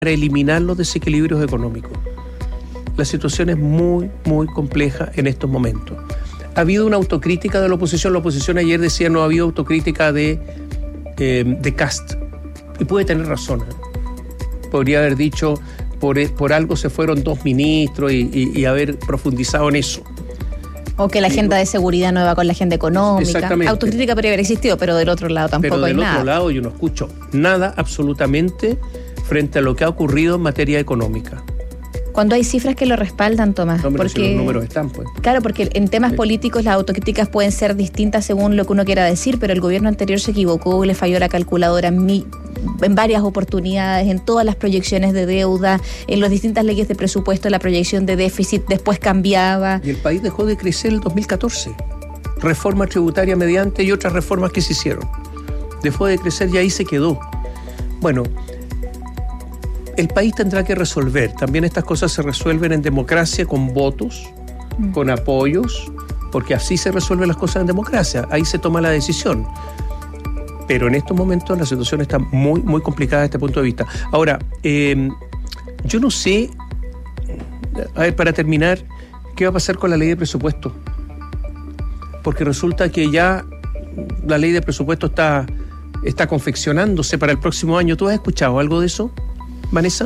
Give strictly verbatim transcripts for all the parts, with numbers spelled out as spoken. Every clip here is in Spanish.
para eliminar los desequilibrios económicos. La situación es muy, muy compleja en estos momentos. Ha habido una autocrítica de la oposición. La oposición ayer decía no ha habido autocrítica de, eh, de Kast. Y puede tener razón. ¿eh? Podría haber dicho, por, por algo se fueron dos ministros y, y, y haber profundizado en eso. O que la agenda de seguridad no va con la agenda económica. Exactamente. Autocrítica podría haber existido, pero del otro lado tampoco pero hay nada. Pero del otro lado yo no escucho nada absolutamente frente a lo que ha ocurrido en materia económica. Cuando hay cifras que lo respaldan, Tomás. No, pero porque, si los números están, pues. Claro, porque en temas sí. políticos las autocríticas pueden ser distintas según lo que uno quiera decir, pero el gobierno anterior se equivocó, le falló la calculadora en, mi, en varias oportunidades, en todas las proyecciones de deuda, en las distintas leyes de presupuesto, la proyección de déficit después cambiaba. Y el país dejó de crecer en el dos mil catorce. Reforma tributaria mediante y otras reformas que se hicieron. Dejó de crecer y ahí se quedó. Bueno, el país tendrá que resolver. También estas cosas se resuelven en democracia con votos, mm. con apoyos, porque así se resuelven las cosas en democracia. Ahí se toma la decisión. Pero en estos momentos la situación está muy, muy complicada desde este punto de vista. Ahora, eh, yo no sé, a ver, para terminar, ¿qué va a pasar con la ley de presupuesto? Porque resulta que ya la ley de presupuesto está, está confeccionándose para el próximo año. ¿Tú has escuchado algo de eso, Vanessa?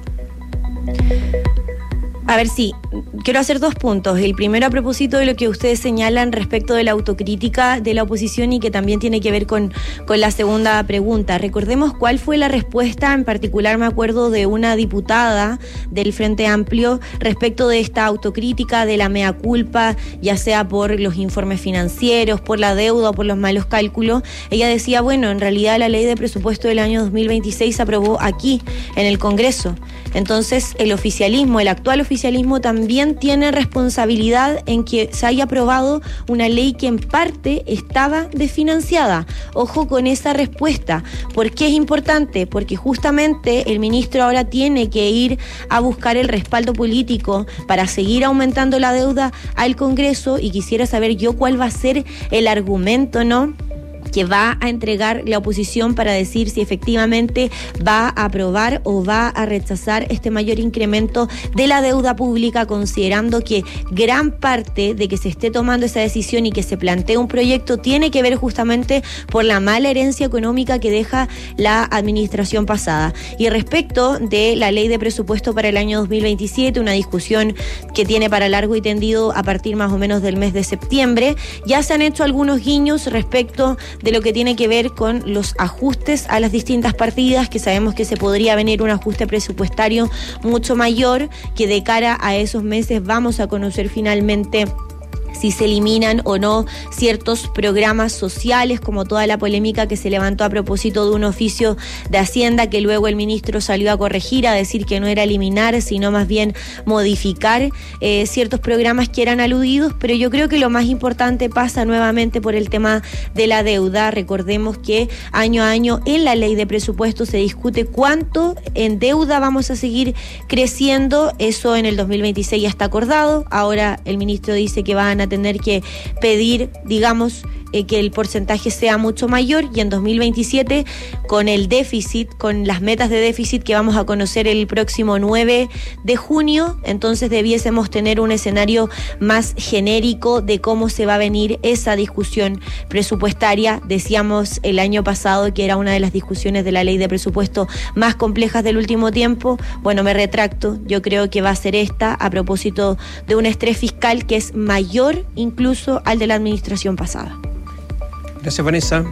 A ver, sí, quiero hacer dos puntos. El primero a propósito de lo que ustedes señalan respecto de la autocrítica de la oposición y que también tiene que ver con, con la segunda pregunta. Recordemos cuál fue la respuesta, en particular me acuerdo de una diputada del Frente Amplio respecto de esta autocrítica, de la mea culpa, ya sea por los informes financieros, por la deuda o por los malos cálculos. Ella decía, bueno, en realidad la ley de presupuesto del año dos mil veintiséis se aprobó aquí, en el Congreso. Entonces, el oficialismo, el actual oficialismo, El oficialismo también tiene responsabilidad en que se haya aprobado una ley que en parte estaba desfinanciada. Ojo con esa respuesta. ¿Por qué es importante? Porque justamente el ministro ahora tiene que ir a buscar el respaldo político para seguir aumentando la deuda al Congreso, y quisiera saber yo cuál va a ser el argumento, ¿no?, que va a entregar la oposición para decir si efectivamente va a aprobar o va a rechazar este mayor incremento de la deuda pública, considerando que gran parte de que se esté tomando esa decisión y que se plantee un proyecto tiene que ver justamente por la mala herencia económica que deja la administración pasada. Y respecto de la ley de presupuesto para el año dos mil veintisiete, una discusión que tiene para largo y tendido a partir más o menos del mes de septiembre, ya se han hecho algunos guiños respecto de lo que tiene que ver con los ajustes a las distintas partidas, que sabemos que se podría venir un ajuste presupuestario mucho mayor, que de cara a esos meses vamos a conocer finalmente si se eliminan o no ciertos programas sociales, como toda la polémica que se levantó a propósito de un oficio de Hacienda que luego el ministro salió a corregir, a decir que no era eliminar, sino más bien modificar eh, ciertos programas que eran aludidos. Pero yo creo que lo más importante pasa nuevamente por el tema de la deuda. Recordemos que año a año en la ley de presupuesto se discute cuánto en deuda vamos a seguir creciendo. Eso en el dos mil veintiséis ya está acordado. Ahora el ministro dice que van a tener que pedir, digamos, eh, que el porcentaje sea mucho mayor, y en dos mil veintisiete, con el déficit, con las metas de déficit que vamos a conocer el próximo nueve de junio, entonces debiésemos tener un escenario más genérico de cómo se va a venir esa discusión presupuestaria. Decíamos el año pasado que era una de las discusiones de la ley de presupuesto más complejas del último tiempo. Bueno, me retracto, yo creo que va a ser esta, a propósito de un estrés fiscal que es mayor incluso al de la administración pasada. Gracias, Vanessa.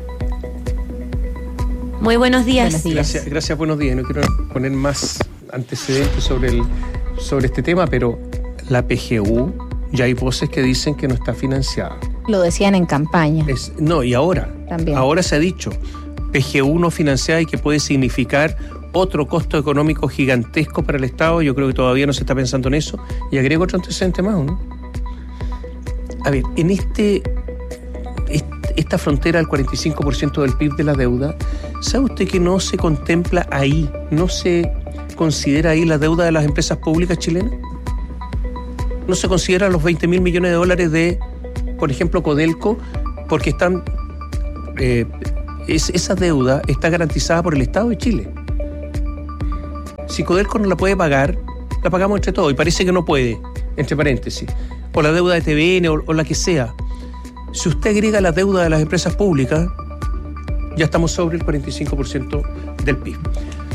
Muy buenos días. Buenos días. Gracias, gracias, buenos días. No quiero poner más antecedentes sobre, el, sobre este tema, pero la P G U, ya hay voces que dicen que no está financiada. Lo decían en campaña. Es, no, y ahora. También. Ahora se ha dicho P G U no financiada, y que puede significar otro costo económico gigantesco para el Estado. Yo creo que todavía no se está pensando en eso. Y agrego otro antecedente más, ¿no? A ver, en este, esta frontera del cuarenta y cinco por ciento del P I B de la deuda, ¿sabe usted que no se contempla ahí, no se considera ahí la deuda de las empresas públicas chilenas? No se considera los veinte mil millones de dólares de, por ejemplo, Codelco, porque están eh, es, esa deuda está garantizada por el Estado de Chile. Si Codelco no la puede pagar, la pagamos entre todos, y parece que no puede, entre paréntesis, o la deuda de T V N o, o la que sea. Si usted agrega la deuda de las empresas públicas, ya estamos sobre el cuarenta y cinco por ciento del P I B.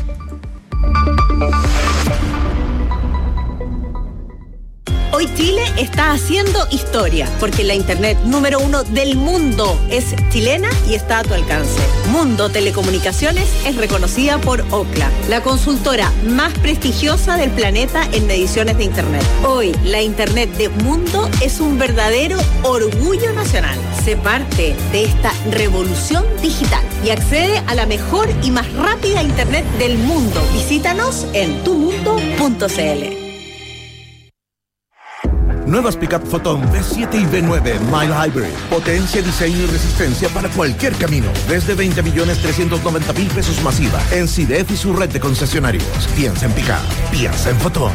Hoy Chile está haciendo historia, porque la internet número uno del mundo es chilena y está a tu alcance. Mundo Telecomunicaciones es reconocida por Ookla, la consultora más prestigiosa del planeta en mediciones de internet. Hoy, la internet de Mundo es un verdadero orgullo nacional. Sé parte de esta revolución digital y accede a la mejor y más rápida internet del mundo. Visítanos en tu mundo punto c l. Nuevas Pickup Photon V siete y V nueve Mile Hybrid. Potencia, diseño y resistencia para cualquier camino. Desde veinte millones trescientos noventa mil pesos masiva. En C I D E F y su red de concesionarios. Piensa en Pickup. Piensa en Photon.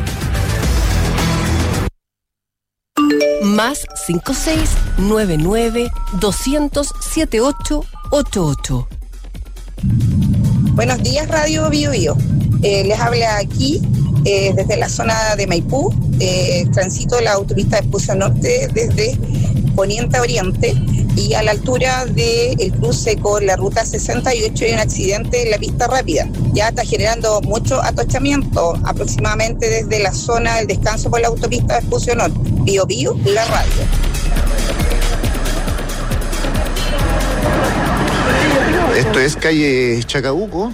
Más cinco seis nueve nueve dos cero cero siete ocho ocho ocho. Buenos días, Radio Bio Bio. Eh, les habla aquí eh, desde la zona de Maipú. Eh, transito la autopista Vespucio Norte desde poniente a oriente, y a la altura del cruce con la ruta sesenta y ocho hay un accidente en la pista rápida. Ya está generando mucho atochamiento, aproximadamente desde la zona del descanso por la autopista Vespucio Norte. Bio Bio, la radio. Esto es calle Chacabuco,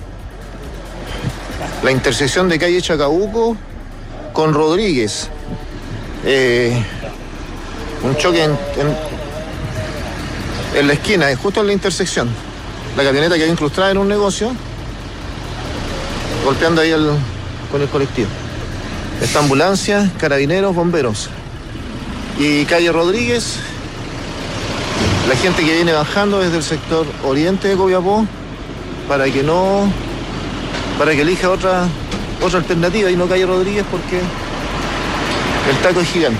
la intersección de calle Chacabuco con Rodríguez. Eh, un choque en, en, en la esquina, justo en la intersección. La camioneta quedó incrustada en un negocio, golpeando ahí el, con el colectivo. Esta ambulancia, carabineros, bomberos. Y calle Rodríguez, la gente que viene bajando desde el sector oriente de Copiapó, para que no, para que elija otra, otra alternativa y no calle Rodríguez, porque el taco es gigante.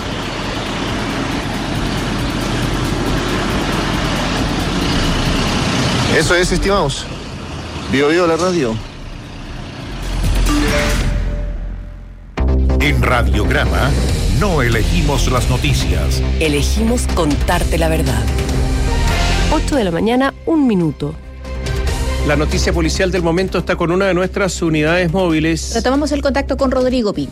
Eso es, estimados. Bio Bio, la radio. En Radiograma no elegimos las noticias. Elegimos contarte la verdad. ocho de la mañana, un minuto. La noticia policial del momento está con una de nuestras unidades móviles. Retomamos el contacto con Rodrigo Pino.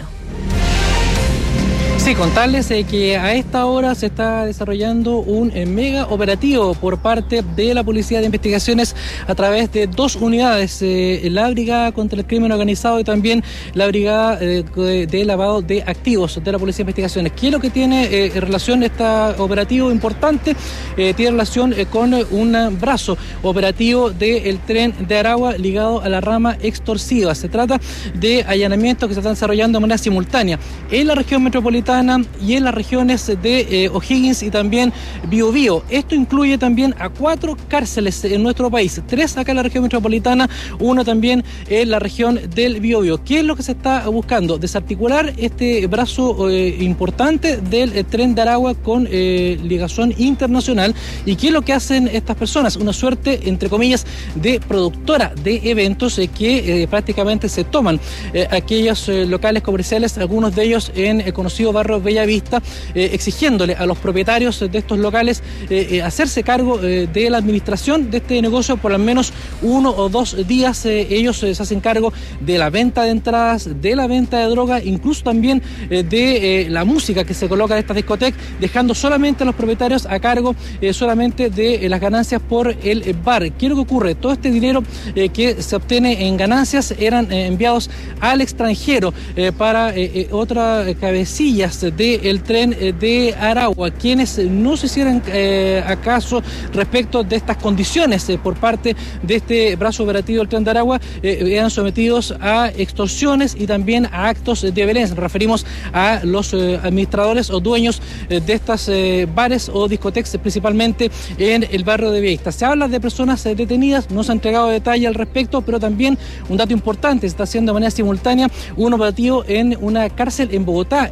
Sí, contarles eh, que a esta hora se está desarrollando un eh, mega operativo por parte de la Policía de Investigaciones a través de dos unidades, eh, la Brigada contra el Crimen Organizado y también la Brigada eh, de Lavado de Activos de la Policía de Investigaciones. ¿Qué es lo que tiene eh, relación este operativo importante? Eh, tiene relación eh, con un brazo operativo del tren de Aragua ligado a la rama extorsiva. Se trata de allanamientos que se están desarrollando de manera simultánea en la región metropolitana y en las regiones de eh, O'Higgins y también Biobío. Esto incluye también a cuatro cárceles en nuestro país, tres acá en la región metropolitana, uno también en la región del Biobío. ¿Qué es lo que se está buscando? Desarticular este brazo eh, importante del eh, tren de Aragua con eh, ligación internacional. ¿Y qué es lo que hacen estas personas? Una suerte, entre comillas, de productora de eventos eh, que eh, prácticamente se toman eh, aquellos eh, locales comerciales, algunos de ellos en el conocido barrio Bellavista, eh, exigiéndole a los propietarios de estos locales eh, eh, hacerse cargo eh, de la administración de este negocio por al menos uno o dos días. Eh, ellos eh, se hacen cargo de la venta de entradas, de la venta de droga, incluso también eh, de eh, la música que se coloca en estas discotecas, dejando solamente a los propietarios a cargo eh, solamente de eh, las ganancias por el eh, bar. ¿Qué es lo que ocurre? Todo este dinero eh, que se obtiene en ganancias eran eh, enviados al extranjero eh, para eh, eh, otras eh, cabecillas del tren de Aragua, quienes no se hicieran eh, acaso respecto de estas condiciones eh, por parte de este brazo operativo del tren de Aragua, eh, eran sometidos a extorsiones y también a actos de violencia. Nos referimos a los eh, administradores o dueños eh, de estas eh, bares o discotecas, principalmente en el barrio de Bellavista. Se habla de personas eh, detenidas, no se ha entregado detalle al respecto, pero también un dato importante, se está haciendo de manera simultánea un operativo en una cárcel en Bogotá, en Colombia.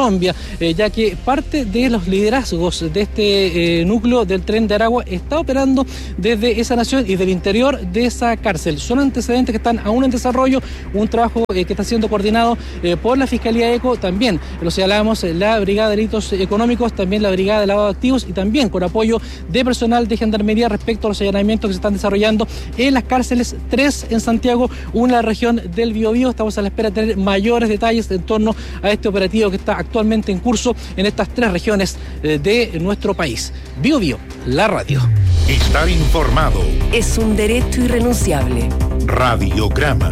Colombia, eh, ya que parte de los liderazgos de este eh, núcleo del Tren de Aragua está operando desde esa nación y del interior de esa cárcel. Son antecedentes que están aún en desarrollo, un trabajo eh, que está siendo coordinado eh, por la Fiscalía ECO, también lo señalamos, la Brigada de Delitos Económicos, también la Brigada de Lavado de Activos y también con apoyo de personal de Gendarmería respecto a los allanamientos que se están desarrollando en las cárceles, tres en Santiago, una en la región del Biobío. Estamos a la espera de tener mayores detalles en torno a este operativo que está actualmente en curso en estas tres regiones eh, de nuestro país. Biobío, la radio. Estar informado es un derecho irrenunciable. Radiograma.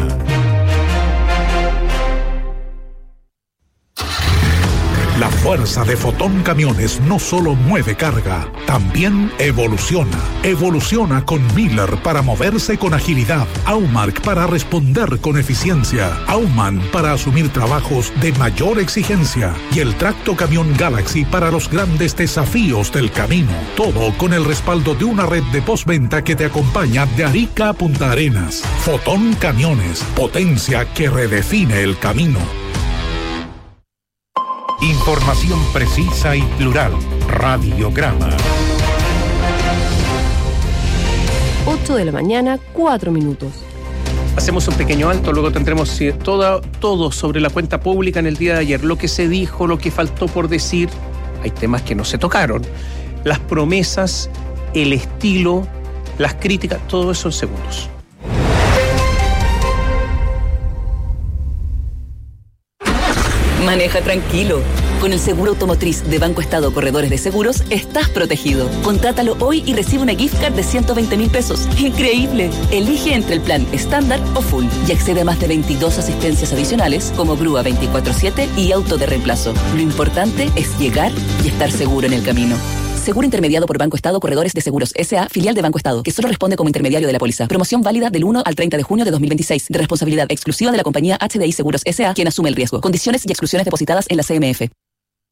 La fuerza de Fotón Camiones no solo mueve carga, también evoluciona. Evoluciona con Miller para moverse con agilidad, Aumark para responder con eficiencia, Auman para asumir trabajos de mayor exigencia y el Tracto Camión Galaxy para los grandes desafíos del camino. Todo con el respaldo de una red de postventa que te acompaña de Arica a Punta Arenas. Fotón Camiones, potencia que redefine el camino. Información precisa y plural. Radiograma. ocho de la mañana, cuatro minutos. Hacemos un pequeño alto, luego tendremos todo, todo sobre la cuenta pública en el día de ayer. Lo que se dijo, lo que faltó por decir. Hay temas que no se tocaron. Las promesas, el estilo, las críticas, todo eso en segundos. Maneja tranquilo. Con el seguro automotriz de Banco Estado Corredores de Seguros estás protegido. Contrátalo hoy y recibe una gift card de ciento veinte mil pesos. ¡Increíble! Elige entre el plan estándar o full y accede a más de veintidós asistencias adicionales como grúa veinticuatro siete y auto de reemplazo. Lo importante es llegar y estar seguro en el camino. Seguro intermediado por Banco Estado Corredores de Seguros S A, filial de Banco Estado, que solo responde como intermediario de la póliza. Promoción válida del uno al treinta de junio de dos mil veintiséis, de responsabilidad exclusiva de la compañía H D I Seguros S A, quien asume el riesgo. Condiciones y exclusiones depositadas en la C M F.